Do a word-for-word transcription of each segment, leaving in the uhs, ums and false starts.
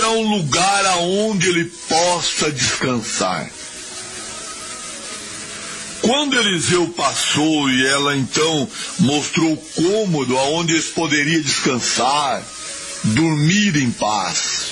terá um lugar aonde ele possa descansar. Quando Eliseu passou e ela então mostrou o cômodo aonde eles poderiam descansar, dormir em paz,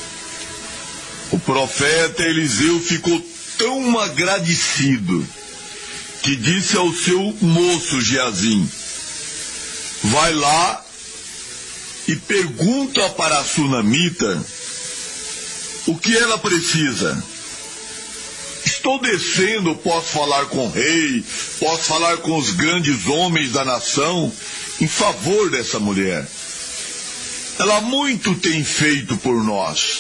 o profeta Eliseu ficou tão agradecido que disse ao seu moço Geazim: vai lá e pergunta para a sunamita o que ela precisa. Estou descendo, posso falar com o rei, posso falar com os grandes homens da nação em favor dessa mulher. Ela muito tem feito por nós.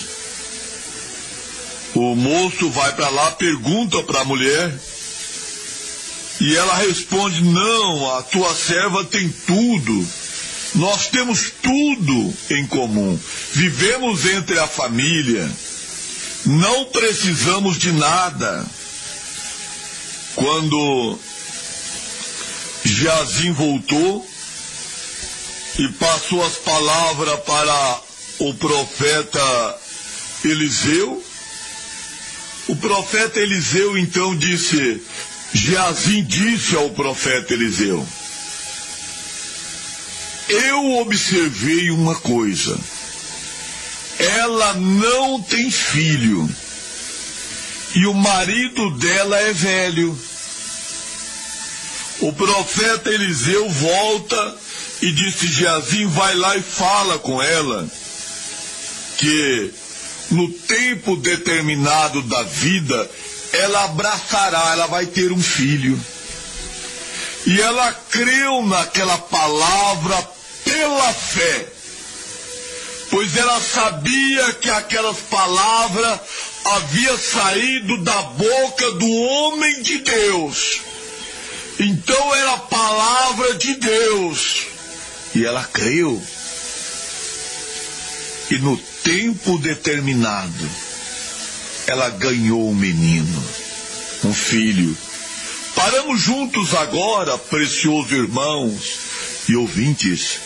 O moço vai para lá, pergunta para a mulher, e ela responde: não, a tua serva tem tudo. Nós temos tudo em comum. Vivemos entre a família. Não precisamos de nada. Quando Geazim voltou e passou as palavras para o profeta Eliseu, o profeta Eliseu então disse, Geazim disse ao profeta Eliseu: eu observei uma coisa, ela não tem filho e o marido dela é velho. O profeta Eliseu volta e disse: Geazim, vai lá e fala com ela que no tempo determinado da vida ela abraçará, ela vai ter um filho. E ela creu naquela palavra pela fé, pois ela sabia que aquelas palavras haviam saído da boca do homem de Deus. Então era a palavra de Deus. E ela creu. E no tempo determinado, ela ganhou um menino, um filho. Paramos juntos agora, preciosos irmãos e ouvintes.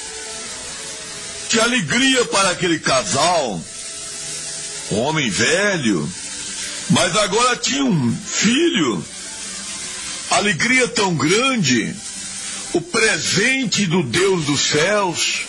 Que alegria para aquele casal, homem velho, mas agora tinha um filho. Alegria tão grande, o presente do Deus dos céus.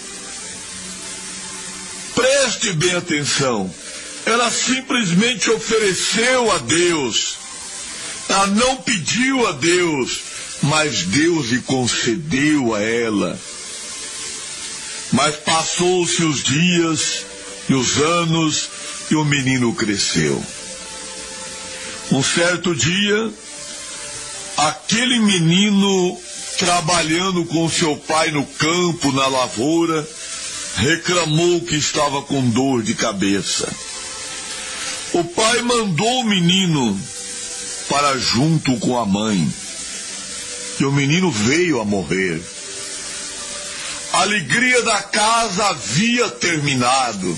Preste bem atenção, ela simplesmente ofereceu a Deus, ela não pediu a Deus, mas Deus lhe concedeu a ela. Mas passou-se os dias e os anos e o menino cresceu. Um certo dia, aquele menino, trabalhando com seu pai no campo, na lavoura, reclamou que estava com dor de cabeça. O pai mandou o menino para junto com a mãe, e o menino veio a morrer. A alegria da casa havia terminado.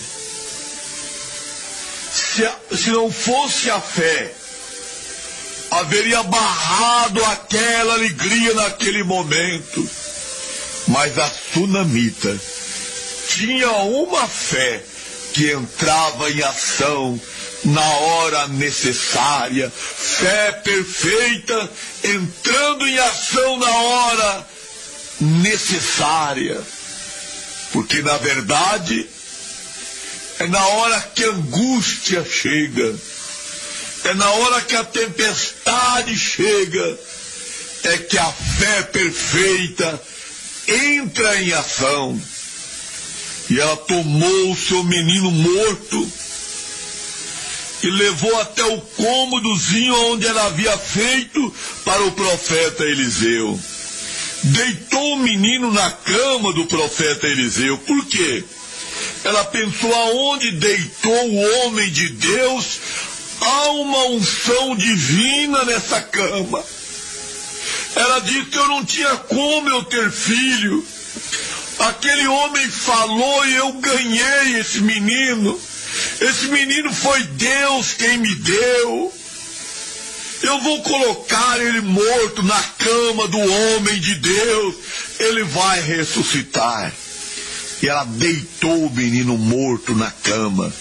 Se, a, se não fosse a fé, haveria barrado aquela alegria naquele momento. Mas a sunamita tinha uma fé que entrava em ação na hora necessária, fé perfeita entrando em ação na hora necessária, porque na verdade é na hora que a angústia chega, é na hora que a tempestade chega, é que a fé perfeita entra em ação. E ela tomou o seu menino morto e levou até o cômodozinho onde ela havia feito para o profeta Eliseu. Deitou o menino na cama do profeta Eliseu. Por quê? Ela pensou, aonde deitou o homem de Deus, há uma unção divina nessa cama. Ela disse que eu não tinha como eu ter filho. Aquele homem falou e eu ganhei esse menino. Esse menino foi Deus quem me deu. Eu vou colocar ele morto na cama do homem de Deus. Ele vai ressuscitar. E ela deitou o menino morto na cama.